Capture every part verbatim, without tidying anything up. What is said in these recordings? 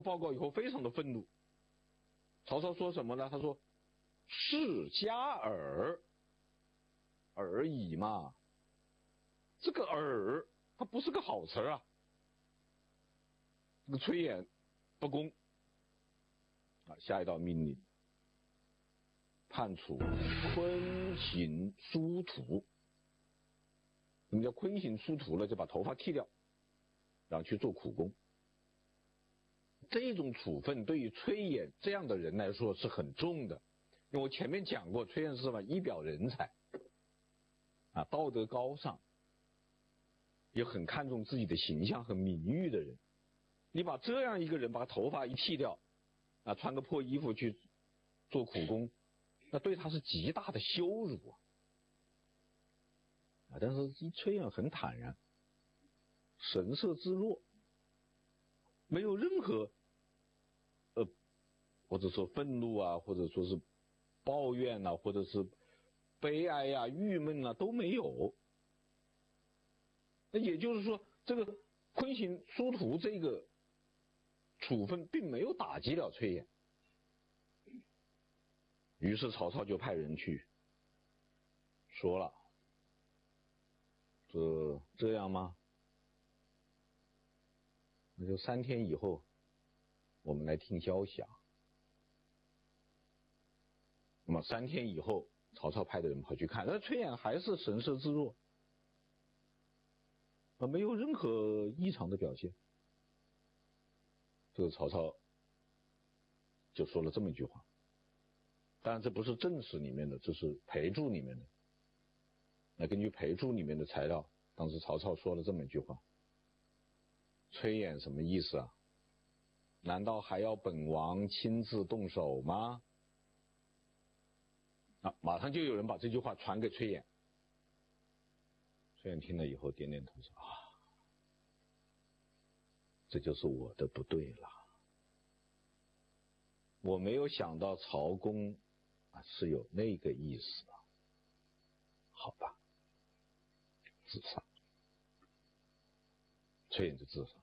报告以后非常的愤怒。曹操说什么呢？他说：“是加尔而已嘛。”这个尔，它不是个好词啊。这个崔琰不恭啊，下一道命令，判处昆行殊途。什么叫昆行殊途呢？就把头发剃掉，然后去做苦工。这种处分对于崔琰这样的人来说是很重的，因为我前面讲过，崔琰是什么？一表人才啊，道德高尚，也很看重自己的形象和名誉的人。你把这样一个人把头发一剃掉啊，穿个破衣服去做苦工，那对他是极大的羞辱啊！啊，但是崔琰很坦然，神色自若，没有任何呃，或者说愤怒啊，或者说是抱怨啊，或者是悲哀呀、啊、郁闷啊都没有。那也就是说，这个昆行殊途这个处分并没有打击了崔琰。于是曹操就派人去说了：“这这样吗？那就三天以后我们来听消息啊。”那么三天以后，曹操派的人跑去看，那崔琰还是神色自若，啊，没有任何异常的表现。这个曹操就说了这么一句话，当然这不是正史里面的，这是裴注里面的。那根据裴注里面的材料，当时曹操说了这么一句话：“崔琰什么意思啊？难道还要本王亲自动手吗？”啊，马上就有人把这句话传给崔琰。崔琰听了以后点点头说：“啊，这就是我的不对了。我没有想到曹公啊是有那个意思啊。好吧，自杀。”崔琰就自杀。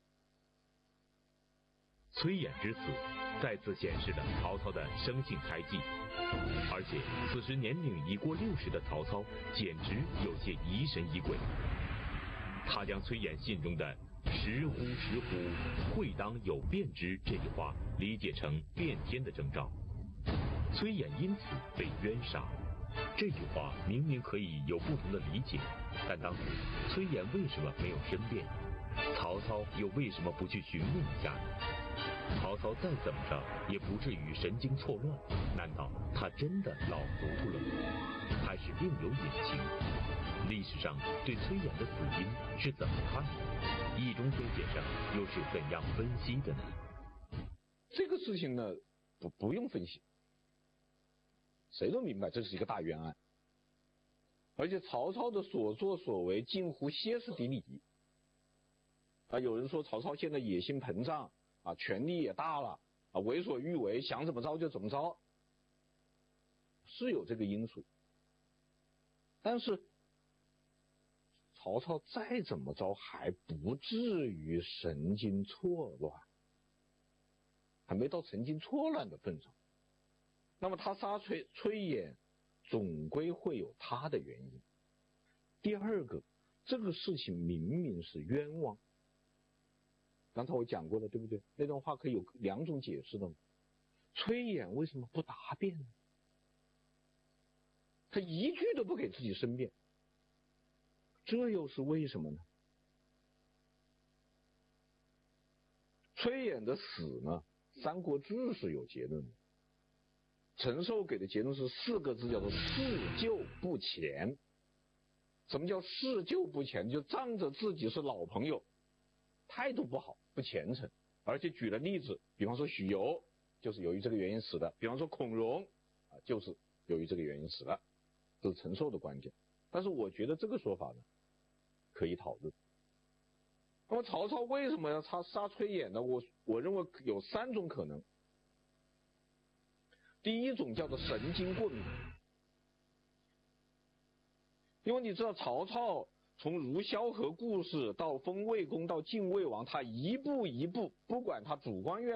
崔琰之死再次显示了曹操的生性猜忌，而且此时年龄已过六十的曹操简直有些疑神疑鬼。他将崔琰信中的时乎时乎，会当有变之这句话理解成变天的征兆，崔琰因此被冤杀。这句话明明可以有不同的理解，但当时崔琰为什么没有申辩？曹操又为什么不去询问一下呢？曹操再怎么着也不至于神经错乱，难道他真的老糊涂了吗？还是另有隐情？历史上对崔琰的死因是怎么看的？易中天先生又是怎样分析的呢？ 这个事情呢，不不用分析，谁都明白这是一个大冤案，而且曹操的所作所为近乎歇斯底里啊！有人说曹操现在野心膨胀啊，权力也大了啊，为所欲为，想怎么着就怎么着，是有这个因素。但是曹操再怎么着还不至于神经错乱，还没到神经错乱的份上。那么他杀崔崔琰总归会有他的原因。第二个，这个事情明明是冤枉。刚才我讲过了，对不对？那段话可以有两种解释的。崔琰为什么不答辩呢？他一句都不给自己申辩，这又是为什么呢？崔琰的死呢，《三国志》是有结论的。陈寿给的结论是四个字，叫做事旧不前。什么叫事旧不前？就仗着自己是老朋友，态度不好，不虔诚，而且举了例子，比方说许由就是由于这个原因死的，比方说孔融啊，就是由于这个原因死的，这是陈寿的观点。但是我觉得这个说法呢，可以讨论。那么曹操为什么要杀杀崔琰呢？我我认为有三种可能。第一种叫做神经过敏，因为你知道曹操从如萧何故事到封魏公到晋魏王，他一步一步，不管他主观愿